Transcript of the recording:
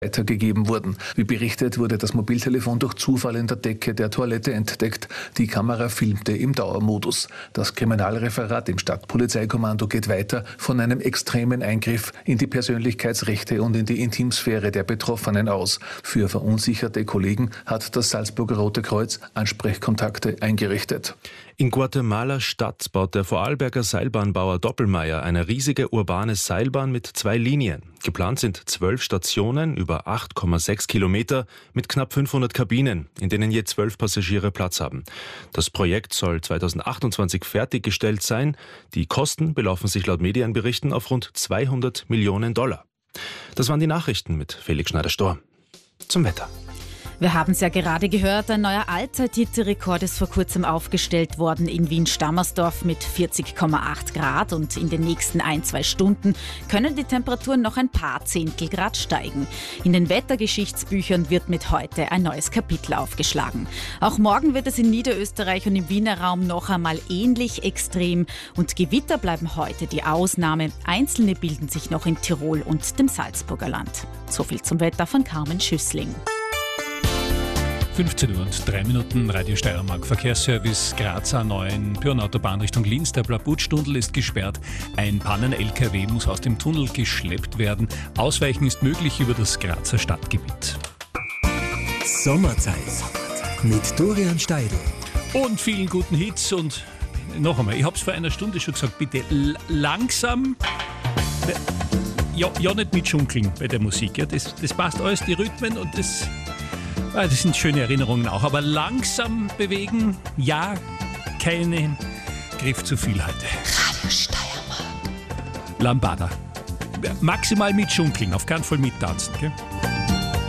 weitergegeben wurden. Wie berichtet, wurde das Mobiltelefon durch Zufall in der Decke der Toilette entdeckt. Die Kamera filmte im Dauermodus. Das Kriminalreferat im Stadtpolizeikommando geht weiter von einem extremen Eingriff in die Persönlichkeitsrechte und in die Intimsphäre der Betroffenen aus. Für verunsicherte Kollegen hat das Salzburger Rote Kreuz Ansprechkontakte eingerichtet. In Guatemala-Stadt baut der Vorarlberger Seilbahnbauer Doppelmayr eine riesige urbane Seilbahn mit 2 Linien. Geplant sind 12 Stationen über 8,6 Kilometer mit knapp 500 Kabinen, in denen je 12 Passagiere Platz haben. Das Projekt soll 2028 fertiggestellt sein. Die Kosten belaufen sich laut Medienberichten auf rund 200 Millionen $. Das waren die Nachrichten mit Felix Schneider-Storr. Zum Wetter. Wir haben es ja gerade gehört, ein neuer Allzeit-Hitzerekord ist vor kurzem aufgestellt worden in Wien-Stammersdorf mit 40,8 Grad und in den nächsten 1-2 Stunden können die Temperaturen noch ein paar Zehntelgrad steigen. In den Wettergeschichtsbüchern wird mit heute ein neues Kapitel aufgeschlagen. Auch morgen wird es in Niederösterreich und im Wiener Raum noch einmal ähnlich extrem und Gewitter bleiben heute die Ausnahme. Einzelne bilden sich noch in Tirol und dem Salzburger Land. So viel zum Wetter von Carmen Schüssling. 15:03 Radio Steiermark. Verkehrsservice Graz A9, Pyrrenautobahn Richtung Linz. Der Blabutstunnel ist gesperrt. Ein Pannen-LKW muss aus dem Tunnel geschleppt werden. Ausweichen ist möglich über das Grazer Stadtgebiet. Sommerzeit mit Dorian Steidl. Und vielen guten Hits. Und noch einmal, ich habe es vor einer Stunde schon gesagt, bitte langsam. Ja, nicht mit Schunkeln bei der Musik. Ja. Das passt alles, die Rhythmen und das sind schöne Erinnerungen auch. Aber langsam bewegen, ja, keinen Griff zu viel heute. Radio Steiermark. Lambada. Maximal mit Schunkeln, auf keinen Fall mittanzen. Gell?